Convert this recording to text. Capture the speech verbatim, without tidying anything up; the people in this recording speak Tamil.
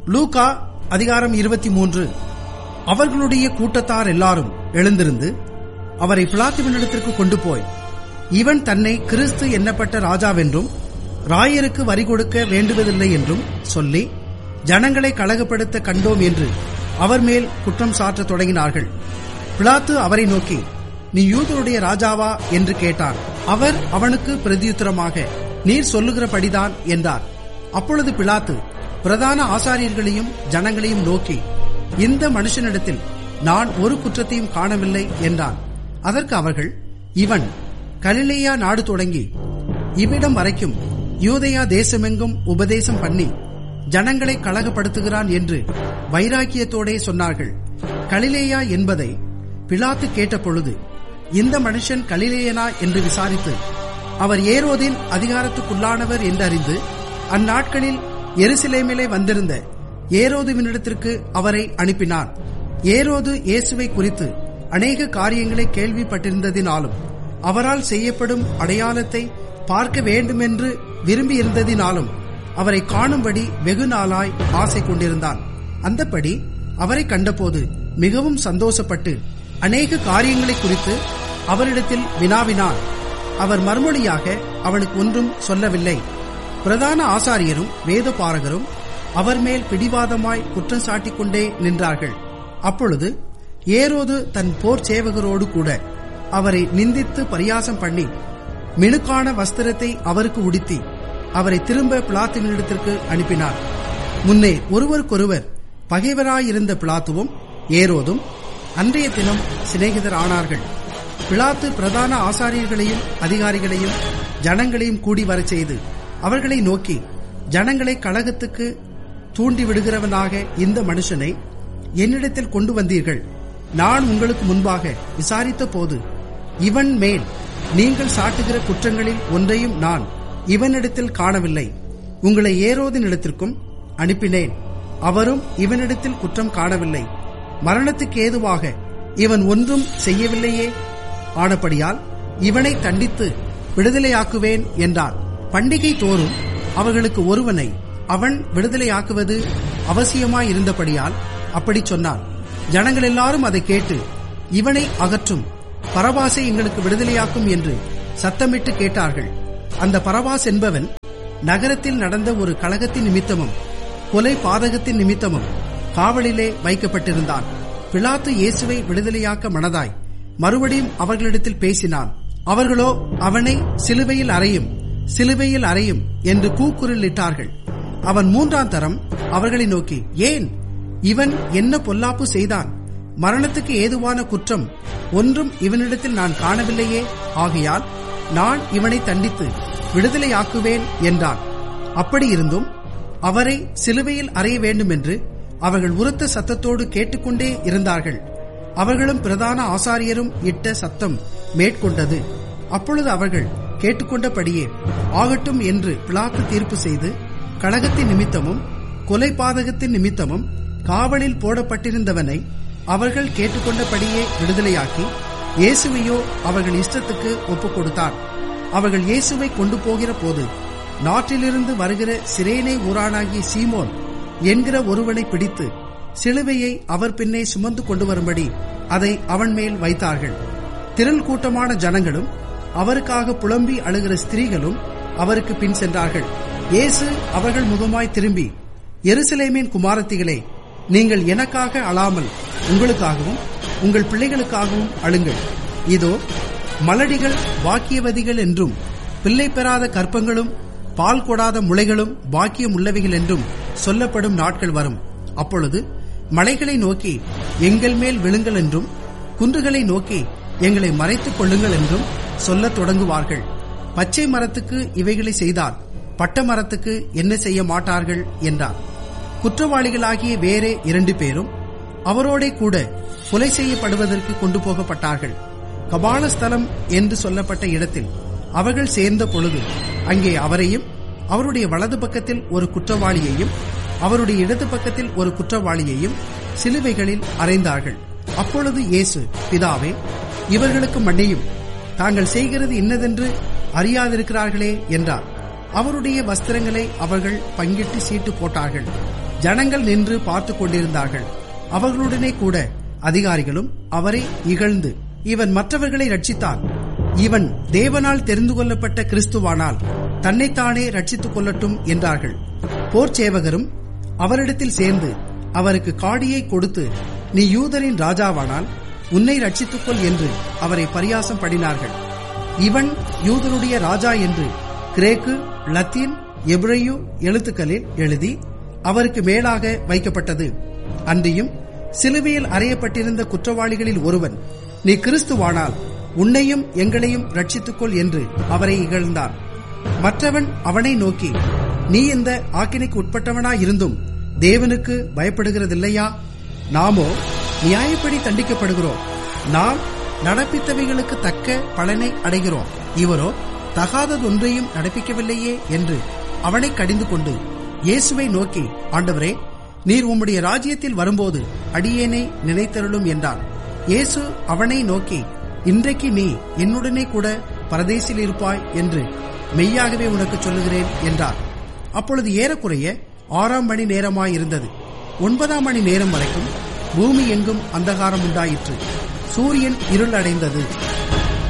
லூக்கா அதிகாரம் இருபத்தி மூன்று. அவர்களுடைய கூட்டத்தார் எல்லாரும் எழுந்திருந்து அவரை பிலாத்துவினிடத்திற்கு கொண்டு போய், இவன் தன்னை கிறிஸ்து எண்ணப்பட்ட ராஜாவென்றும் ராயருக்கு வரி கொடுக்க வேண்டுவதில்லை என்றும் சொல்லி ஜனங்களை கலகப்படுத்த கண்டோம் என்று அவர் மேல் குற்றம் சாற்றத் தொடங்கினார்கள். பிலாத்து அவரை நோக்கி, நீ யூதருடைய ராஜாவா என்று கேட்டான். அவர் அவனுக்கு பிரதியுத்தரமாக, நீர் சொல்லுகிறபடிதான் என்றார். அப்பொழுது பிலாத்து பிரதான ஆசாரியர்களையும் ஜனங்களையும் நோக்கி, இந்த மனுஷனிடத்தில் நான் ஒரு குற்றத்தையும் காணவில்லை என்றான். அதற்கு அவர்கள், இவன் கலிலேயா நாடு தொடங்கி இவ்விடம் வரைக்கும் யூதேயா தேசமெங்கும் உபதேசம் பண்ணி ஜனங்களை கலகப்படுத்துகிறான் என்று வைராக்கியத்தோடே சொன்னார்கள். கலிலேயா என்பதை பிலாத்து கேட்ட பொழுது, இந்த மனுஷன் கலிலேயனா என்று விசாரித்து, அவர் ஏரோதின் அதிகாரத்துக்குள்ளானவர் என்றறிந்து அந்நாட்களில் எருசலேமிலே வந்திருந்த ஏரோதுவினிடத்திற்கு அவரை அனுப்பினான். ஏரோது இயேசுவை குறித்து அநேக காரியங்களை கேள்விப்பட்டிருந்ததினாலும் அவரால் செய்யப்படும் அடையாளத்தை பார்க்க வேண்டுமென்று விரும்பியிருந்ததினாலும் அவரை காணும்படி வெகு நாளாய் ஆசை கொண்டிருந்தான். அந்தப்படி அவரை கண்டபோது மிகவும் சந்தோஷப்பட்டு அநேக காரியங்களை குறித்து அவரிடத்தில் வினாவினான். அவர் மறுமொழியாக அவனுக்கு ஒன்றும் சொல்லவில்லை. பிரதான ஆசாரியரும் வேதபாரகரும் அவர் மேல் பிடிவாதமாய் குற்றம் சாட்டிக் கொண்டே நின்றார்கள். அப்பொழுது ஏரோது தன் போர் சேவகரோடு கூட அவரை நிந்தித்து பரியாசம் பண்ணி மினுக்கான வஸ்திரத்தை அவருக்கு உடுத்தி அவரை திரும்ப பிலாத்துவினிடத்திற்கு அனுப்பினார். முன்னே ஒருவருக்கொருவர் பகைவராயிருந்த பிலாத்துவும் ஏரோதும் அன்றைய தினம் சிநேகிதர் ஆனார்கள். பிலாத்து பிரதான ஆசாரியர்களையும் அதிகாரிகளையும் ஜனங்களையும் கூடி வரச் செய்து அவர்களை நோக்கி, ஜனங்களை கலகத்துக்கு தூண்டிவிடுகிறவனாக இந்த மனுஷனை என்னிடத்தில் கொண்டு வந்தீர்கள். நான் உங்களுக்கு முன்பாக விசாரித்த போது இவன் மேல் நீங்கள் சாட்டுகிற குற்றங்களில் ஒன்றையும் நான் இவனிடத்தில் காணவில்லை. உங்களை ஏரோதினிடத்திற்கும் அனுப்பினேன், அவரும் இவனிடத்தில் குற்றம் காணவில்லை. மரணத்துக்கு ஏதுவாக இவன் ஒன்றும் செய்யவில்லையே. ஆனபடியால் இவனை தண்டித்து விடுதலையாக்குவேன் என்றார். பண்டிகை தோறும் அவர்களுக்கு ஒருவனை அவன் விடுதலையாக்குவது அவசியமாயிருந்தபடியால் அப்படி சொன்னான். ஜனங்கள் எல்லாரும் அதை கேட்டு, இவனை அகற்றும், பரபாசை எங்களுக்கு விடுதலையாக்கும் என்று சத்தமிட்டு கேட்டார்கள். அந்த பரபாஸ் என்பவன் நகரத்தில் நடந்த ஒரு கலகத்தின் நிமித்தமும் கொலை பாதகத்தின் நிமித்தமும் காவலிலே வைக்கப்பட்டிருந்தான். பிலாத்து இயேசுவை விடுதலையாக்க மனதாய் மறுபடியும் அவர்களிடத்தில் பேசினான். அவர்களோ அவனை சிலுவையில் அறையும் சிலுவையில் அறையும் என்று கூக்குரலிட்டார்கள். அவன் மூன்றாம் தரம் அவர்களை நோக்கி, ஏன் இவன் என்ன பொல்லாப்பு செய்தான்? மரணத்துக்கு ஏதுவான குற்றம் ஒன்றும் இவனிடத்தில் நான் காணவில்லையே. ஆகையால் நான் இவனை தண்டித்து விடுதலையாக்குவேன் என்றான். அப்படியிருந்தும் அவரை சிலுவையில் அறைய வேண்டும் என்று அவர்கள் உரத்த சத்தத்தோடு கேட்டுக்கொண்டே இருந்தார்கள். அவர்களும் பிரதான ஆசாரியரும் இட்ட சத்தம் மேற்கொண்டது. அப்பொழுது அவர்கள் கேட்டுக்கொண்டபடியே ஆகட்டும் என்று பிலாத்து தீர்ப்பு செய்து, கலகத்தின் நிமித்தமும் கொலை பாதகத்தின் நிமித்தமும் காவலில் போடப்பட்டிருந்தவனை அவர்கள் கேட்டுக்கொண்டபடியே விடுதலையாக்கி இயேசுவையோ அவர்கள் இஷ்டத்துக்கு ஒப்புக் கொடுத்தார். அவர்கள் இயேசுவை கொண்டு போகிற போது நாட்டிலிருந்து வருகிற சிரேனே ஊரானாகிய சீமோன் என்கிற ஒருவனை பிடித்து சிலுவையை அவர் பின்னே சுமந்து கொண்டு வரும்படி அதை அவன் மேல் வைத்தார்கள். திரள் கூட்டமான ஜனங்களும் அவருக்காக புலம்பி அழுகிற ஸ்திரீகளும் அவருக்கு பின் சென்றார்கள். இயேசு அவர்கள் முகமாய் திரும்பி, எருசலேமின் குமாரத்திகளே, நீங்கள் எனக்காக அழாமல் உங்களுக்காகவும் உங்கள் பிள்ளைகளுக்காகவும் அழுங்கள். இதோ மலடிகள் பாக்கியவதிகள் என்றும் பிள்ளை பெறாத கற்பங்களும் பால் கொடாத முளைகளும் பாக்கியம் உள்ளவைகள் என்றும் சொல்லப்படும் நாட்கள் வரும். அப்பொழுது மலைகளை நோக்கி எங்கள் மேல் விழுங்கள் என்றும் குன்றுகளை நோக்கி எங்களை மறைத்துக் கொள்ளுங்கள் என்றும் சொல்லத் தொடங்குவார்கள். பச்சை மரத்துக்கு இவைகளை செய்தால் பட்ட மரத்துக்கு என்ன செய்ய மாட்டார்கள் என்றார். குற்றவாளிகளாகிய வேறே இரண்டு பேரும் அவரோடே கூட கொலை செய்யப்படுவதற்கு கொண்டு போகப்பட்டார்கள். கபாலஸ்தலம் என்று சொல்லப்பட்ட இடத்தில் அவர்கள் சேர்ந்த பொழுது அங்கே அவரையும் அவருடைய வலது பக்கத்தில் ஒரு குற்றவாளியையும் அவருடைய இடது பக்கத்தில் ஒரு குற்றவாளியையும் சிலுவைகளில் அறைந்தார்கள். அப்பொழுது இயேசு, பிதாவே, இவர்களுக்கு மன்னியும், தாங்கள் செய்கிறது இன்னதென்று அறியாதிருக்கிறார்களே என்றார். அவருடைய வஸ்திரங்களை அவர்கள் பங்கிட்டு சீட்டு போட்டார்கள். ஜனங்கள் நின்று பார்த்து கொண்டிருந்தார்கள். அவர்களுடனே கூட அதிகாரிகளும் அவரை இகழ்ந்து, இவன் மற்றவர்களை ரட்சித்தான், இவன் தேவனால் தெரிந்து கொள்ளப்பட்ட கிறிஸ்துவானால் தன்னைத்தானே ரட்சித்துக் கொள்ளட்டும் என்றார்கள். போர்ச்சேவகரும் அவரிடத்தில் சேர்ந்து அவருக்கு காடியை கொடுத்து, நீ யூதரின் ராஜாவானால் உன்னை ரட்சித்துக்கொள் என்று அவரை பரியாசம் பண்ணினார்கள். இவன் யூதருடைய ராஜா என்று கிரேக்கு, லத்தீன், எபிரேயு எழுத்துக்களில் எழுதி அவருக்கு மேலாக வைக்கப்பட்டது. அன்றியும் சிலுவையில் அறையப்பட்டிருந்த குற்றவாளிகளில் ஒருவன், நீ கிறிஸ்துவானால் உன்னையும் எங்களையும் ரட்சித்துக்கொள் என்று அவரை இகழ்ந்தான். மற்றவன் அவனை நோக்கி, நீ இந்த ஆக்கினைக்கு உட்பட்டவனாயிருந்தும் தேவனுக்கு பயப்படுகிறதில்லையா? நாமோ நியாயப்படி தண்டிக்கப்படுகிறோம், நாம் நடப்பித்தவைகளுக்கு தக்க பலனை அடைகிறோம், இவரோ தகாததொன்றையும் நடப்பிக்கவில்லையே என்று அவனை கடிந்து கொண்டு இயேசுவை நோக்கி, ஆண்டவரே, நீர் உம்முடைய ராஜ்யத்தில் வரும்போது அடியேனை நினைத்தருளும் என்றார். இயேசு அவனை நோக்கி, இன்றைக்கு நீ என்னுடனே கூட பரதேசில் இருப்பாய் என்று மெய்யாகவே உனக்கு சொல்லுகிறேன் என்றார். அப்பொழுது ஏறக்குறைய ஆறாம் மணி நேரமாயிருந்தது. ஒன்பதாம் மணி நேரம் வரைக்கும் பூமி எங்கும் அந்தகாரம் உண்டாயிற்று. சூரியன் இருள் அடைந்தது.